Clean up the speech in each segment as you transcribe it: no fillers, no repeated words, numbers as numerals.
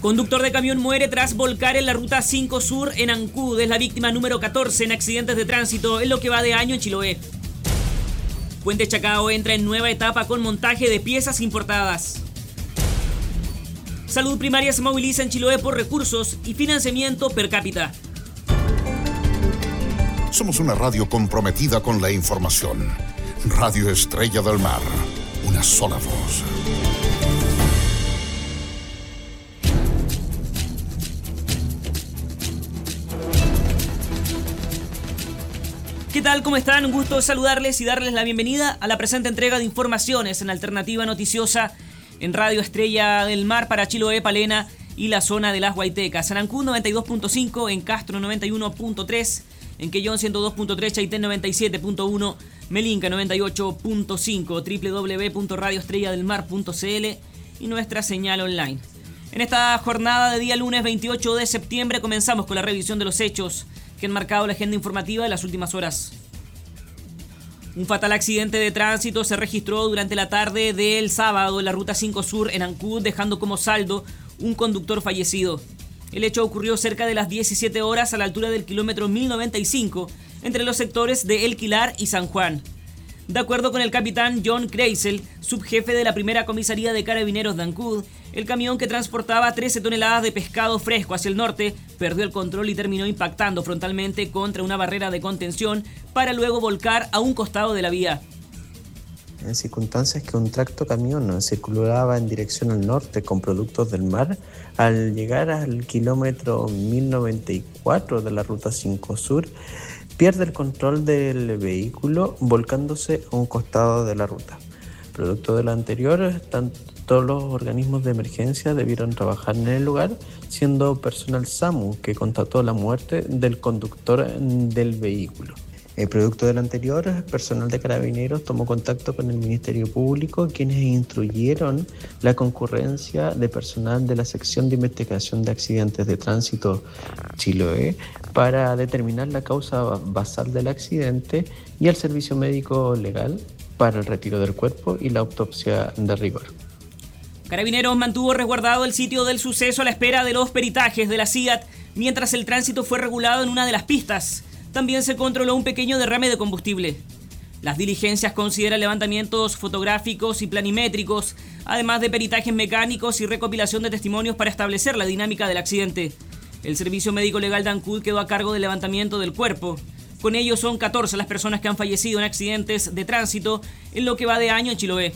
Conductor de camión muere tras volcar en la ruta 5 Sur en Ancud. Es la víctima número 14 en accidentes de tránsito en lo que va de año en Chiloé. Puente Chacao entra en nueva etapa con montaje de piezas importadas. Salud Primaria se moviliza en Chiloé por recursos y financiamiento per cápita. Somos una radio comprometida con la información. Radio Estrella del Mar. Una sola voz. ¿Qué tal? ¿Cómo están? Un gusto saludarles y darles la bienvenida a la presente entrega de informaciones en Alternativa Noticiosa en Radio Estrella del Mar para Chiloé, Palena y la zona de las Huaytecas. En Ancud 92.5, en Castro 91.3, en Quellón 102.3, Chaitén 97.1, Melinca 98.5, www.radioestrelladelmar.cl y nuestra señal online. En esta jornada de día lunes 28 de septiembre comenzamos con la revisión de los hechos que han marcado la agenda informativa de las últimas horas. Un fatal accidente de tránsito se registró durante la tarde del sábado en la ruta 5 Sur en Ancud, dejando como saldo un conductor fallecido. El hecho ocurrió cerca de las 17 horas a la altura del kilómetro 1095, entre los sectores de El Quilar y San Juan. De acuerdo con el capitán John Kreisel, subjefe de la primera comisaría de Carabineros de Ancud, el camión que transportaba 13 toneladas de pescado fresco hacia el norte perdió el control y terminó impactando frontalmente contra una barrera de contención para luego volcar a un costado de la vía. En circunstancias que un tractocamión circulaba en dirección al norte con productos del mar, al llegar al kilómetro 1094 de la ruta 5 Sur, pierde el control del vehículo volcándose a un costado de la ruta. Producto de lo anterior, todos los organismos de emergencia debieron trabajar en el lugar, siendo personal SAMU que constató la muerte del conductor del vehículo. Producto de lo anterior, personal de Carabineros tomó contacto con el Ministerio Público, quienes instruyeron la concurrencia de personal de la Sección de Investigación de Accidentes de Tránsito Chiloé para determinar la causa basal del accidente y al servicio médico legal para el retiro del cuerpo y la autopsia de rigor. Carabineros mantuvo resguardado el sitio del suceso a la espera de los peritajes de la CIAT mientras el tránsito fue regulado en una de las pistas. También se controló un pequeño derrame de combustible. Las diligencias consideran levantamientos fotográficos y planimétricos, además de peritajes mecánicos y recopilación de testimonios para establecer la dinámica del accidente. El Servicio Médico Legal de Ancud quedó a cargo del levantamiento del cuerpo. Con ello son 14 las personas que han fallecido en accidentes de tránsito en lo que va de año en Chiloé.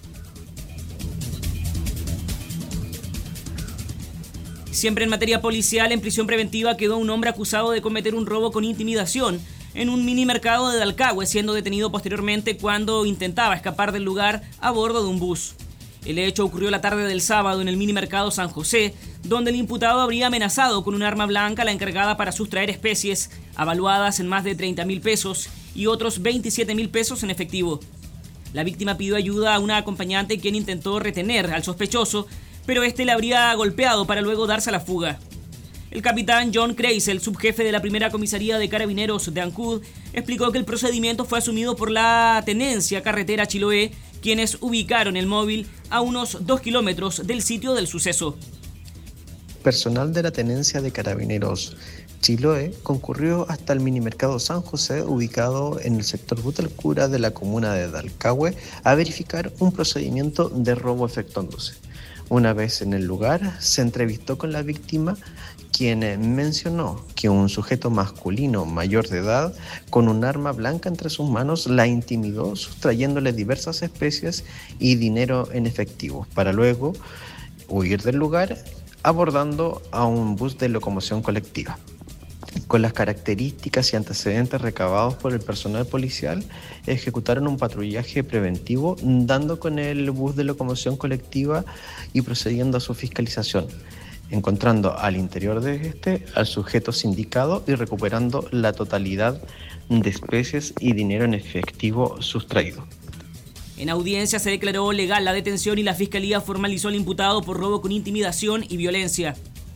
Siempre en materia policial, en prisión preventiva quedó un hombre acusado de cometer un robo con intimidación en un mini mercado de Dalcahue, siendo detenido posteriormente cuando intentaba escapar del lugar a bordo de un bus. El hecho ocurrió la tarde del sábado en el mini mercado San José, donde el imputado habría amenazado con un arma blanca a la encargada para sustraer especies, avaluadas en más de 30.000 pesos y otros 27.000 pesos en efectivo. La víctima pidió ayuda a una acompañante quien intentó retener al sospechoso, pero este le habría golpeado para luego darse a la fuga. El capitán John Kreisel, subjefe de la primera comisaría de Carabineros de Ancud, explicó que el procedimiento fue asumido por la Tenencia Carretera Chiloé, quienes ubicaron el móvil a unos 2 kilómetros del sitio del suceso. Personal de la Tenencia de Carabineros Chiloé concurrió hasta el minimercado San José, ubicado en el sector Butalcura de la comuna de Dalcahue, a verificar un procedimiento de robo efectuándose. Una vez en el lugar, se entrevistó con la víctima, quien mencionó que un sujeto masculino mayor de edad, con un arma blanca entre sus manos, la intimidó, sustrayéndole diversas especies y dinero en efectivo, para luego huir del lugar, abordando a un bus de locomoción colectiva. Con las características y antecedentes recabados por el personal policial, ejecutaron un patrullaje preventivo, dando con el bus de locomoción colectiva y procediendo a su fiscalización, encontrando al interior de este al sujeto sindicado y recuperando la totalidad de especies y dinero en efectivo sustraído. En audiencia se declaró legal la detención y la Fiscalía formalizó al imputado por robo con intimidación y violencia.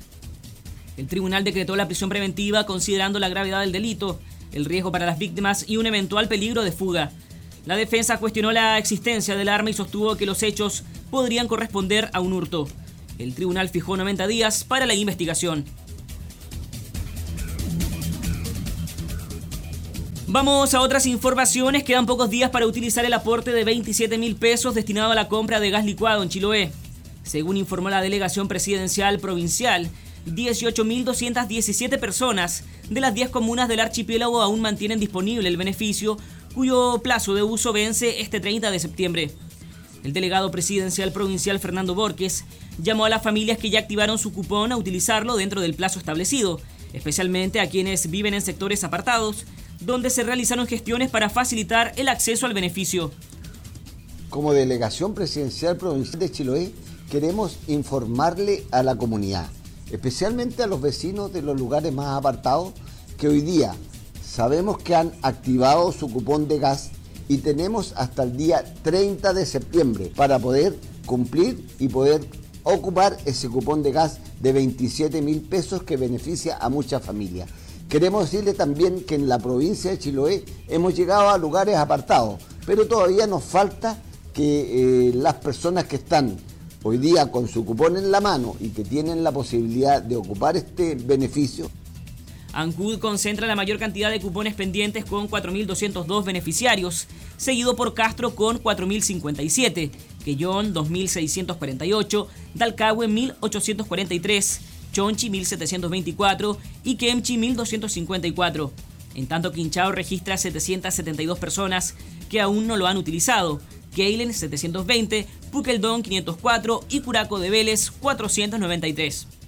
El tribunal decretó la prisión preventiva considerando la gravedad del delito, el riesgo para las víctimas y un eventual peligro de fuga. La defensa cuestionó la existencia del arma y sostuvo que los hechos podrían corresponder a un hurto. El tribunal fijó 90 días para la investigación. Vamos a otras informaciones. Quedan pocos días para utilizar el aporte de 27.000 pesos destinado a la compra de gas licuado en Chiloé. Según informó la delegación presidencial provincial, 18.217 personas de las 10 comunas del archipiélago aún mantienen disponible el beneficio, cuyo plazo de uso vence este 30 de septiembre. El delegado presidencial provincial Fernando Borges llamó a las familias que ya activaron su cupón a utilizarlo dentro del plazo establecido, especialmente a quienes viven en sectores apartados, donde se realizaron gestiones para facilitar el acceso al beneficio. Como delegación presidencial provincial de Chiloé, queremos informarle a la comunidad, especialmente a los vecinos de los lugares más apartados, que hoy día sabemos que han activado su cupón de gas y tenemos hasta el día 30 de septiembre para poder cumplir y poder ocupar ese cupón de gas de 27.000 pesos que beneficia a muchas familias. Queremos decirle también que en la provincia de Chiloé hemos llegado a lugares apartados, pero todavía nos falta que las personas que están hoy día con su cupón en la mano y que tienen la posibilidad de ocupar este beneficio. Ancud concentra la mayor cantidad de cupones pendientes con 4.202 beneficiarios, seguido por Castro con 4.057, Quellón 2.648, Dalcahue 1.843, Chonchi 1.724 y Kemchi 1.254. En tanto, Quinchao registra 772 personas que aún no lo han utilizado, Keilen 720, Pukeldón 504 y Curaco de Vélez 493.